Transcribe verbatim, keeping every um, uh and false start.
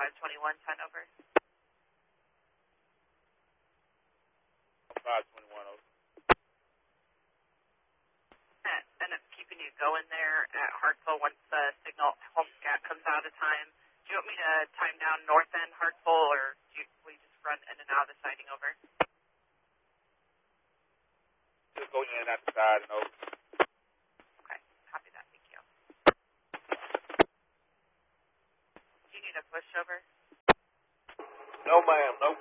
five twenty-one, ten over. five twenty-one over. And end up keeping you going there at Hartsville once the signal home scat comes out of time. Do you want me to time down north end Hartsville, or do you, will you just run in and out of the siding over? Just go in and out the side and over. Okay, copy that. Thank you. Do you need a pushover? No, ma'am. No